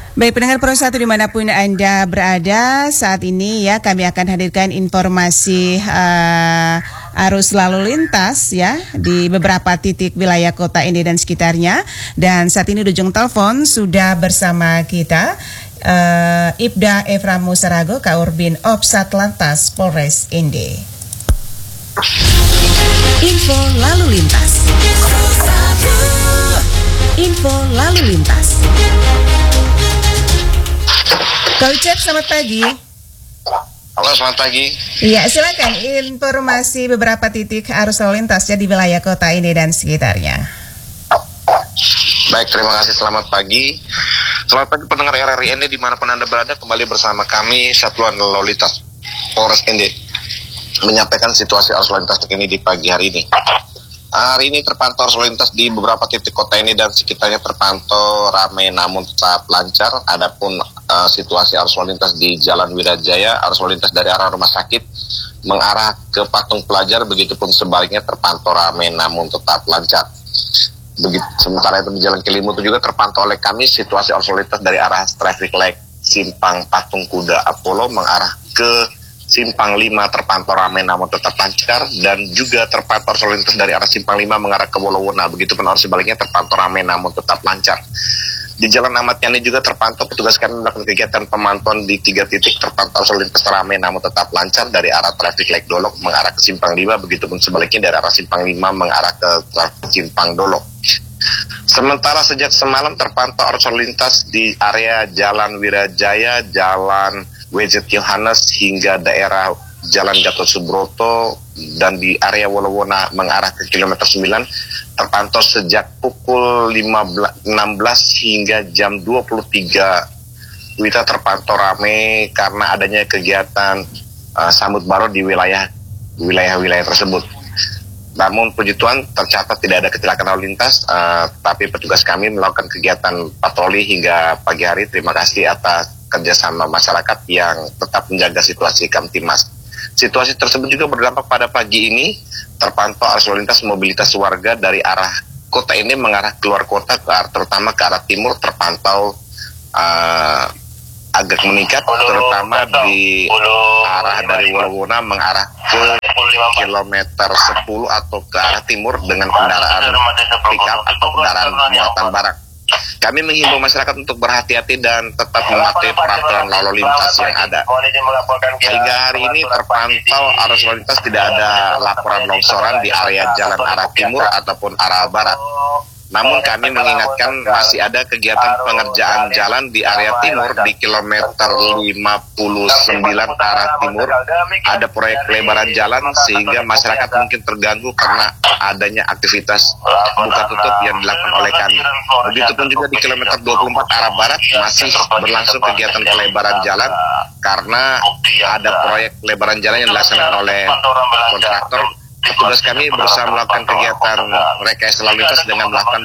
Baik pendengar Pro 1 dimanapun Anda berada saat ini ya, kami akan hadirkan informasi arus lalu lintas ya di beberapa titik wilayah kota ini dan sekitarnya. Dan saat ini di ujung telepon sudah bersama kita Ibda Eframu Sarago, Kaurbin Ops Satlantas Polres ND. Info lalu lintas. Info lalu lintas. Kau Ucep, selamat pagi. Halo, selamat pagi. Iya, silakan informasi beberapa titik arus lalu lintas ya di wilayah kota ini dan sekitarnya. Baik, terima kasih. Selamat pagi. Selamat pagi pendengar RRI ND dimanapun Anda berada, kembali bersama kami Satuan Lalu Lintas Polres ND menyampaikan situasi arus lalu lintas terkini di pagi hari ini. Hari ini terpantau arus lalu lintas di beberapa titik kota ini dan sekitarnya terpantau ramai namun tetap lancar. Adapun situasi arus lalu lintas di Jalan Wirajaya, arus lalu lintas dari arah rumah sakit mengarah ke Patung Pelajar, begitupun sebaliknya terpantau ramai namun tetap lancar. Sementara itu di Jalan Kelimutu juga terpantau oleh kami situasi arus lalu lintas dari arah traffic light Simpang Patung Kuda Apollo mengarah ke Simpang 5 terpantau ramai namun tetap lancar, dan juga terpantau arus lalu lintas dari arah Simpang 5 mengarah ke Wolowona, begitupun arus sebaliknya terpantau ramai namun tetap lancar. Di Jalan Ahmad Yani juga terpantau petugas kami melakukan kegiatan pemantauan di 3 titik terpantau arus lalu lintas ramai namun tetap lancar dari arah traffic light Dolok mengarah ke Simpang 5, begitupun sebaliknya dari arah Simpang 5 mengarah ke Simpang Dolok. Sementara sejak semalam terpantau arus lalu lintas di area Jalan Wirajaya, Jalan WZ Yohanes hingga daerah Jalan Gatot Subroto, dan di area Wolowona mengarah ke kilometer 9 terpantau sejak pukul 16 hingga jam 23 WITA terpantau ramai karena adanya kegiatan sambut baru di wilayah tersebut. Namun puji Tuhan tercatat tidak ada kecelakaan lalu lintas, tapi petugas kami melakukan kegiatan patroli hingga pagi hari. Terima kasih atas kerjasama masyarakat yang tetap menjaga situasi Kamtimas. Situasi tersebut juga berdampak pada pagi ini terpantau arus lalu lintas mobilitas warga dari arah kota ini mengarah keluar kota terutama ke arah timur terpantau agak meningkat, terutama di arah dari Wolowona mengarah ke kilometer 10 atau ke arah timur dengan kendaraan pick-up atau kendaraan muatan barang. Kami menghimbau masyarakat untuk berhati-hati dan tetap mematuhi peraturan lalu lintas yang ada. Hingga hari ini terpantau arus lalu lintas tidak ada laporan longsoran di area jalan arah timur ataupun arah barat. Namun kami mengingatkan masih ada kegiatan pengerjaan jalan di area timur di kilometer 59 arah timur. Ada proyek pelebaran jalan sehingga masyarakat mungkin terganggu karena adanya aktivitas buka tutup yang dilakukan oleh kami. Begitupun juga di kilometer 24 arah barat masih berlangsung kegiatan pelebaran jalan karena ada proyek pelebaran jalan yang dilaksanakan oleh kontraktor. Petugas kami berusaha melakukan kegiatan rekayasa lalu lintas dengan melakukan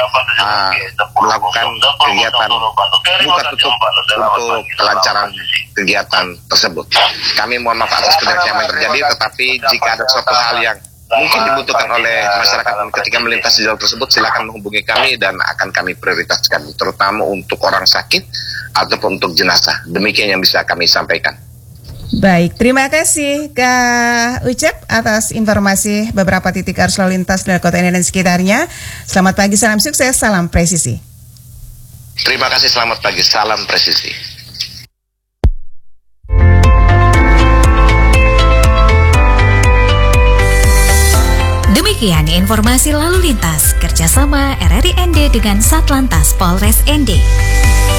kegiatan buka tutup untuk kelancaran kegiatan tersebut. Kami mohon maaf atas kecelakaan yang terjadi, tetapi jika ada suatu hal yang mungkin dibutuhkan oleh masyarakat ketika melintas di jalur tersebut, silakan menghubungi kami dan akan kami prioritaskan, terutama untuk orang sakit ataupun untuk jenazah. Demikian yang bisa kami sampaikan. Baik, terima kasih Kak Ucep atas informasi beberapa titik arus lalu lintas dari kota ini dan sekitarnya. Selamat pagi, salam sukses, salam presisi. Terima kasih, selamat pagi, salam presisi. Demikian informasi lalu lintas kerjasama RRI ND dengan Satlantas Polres ND.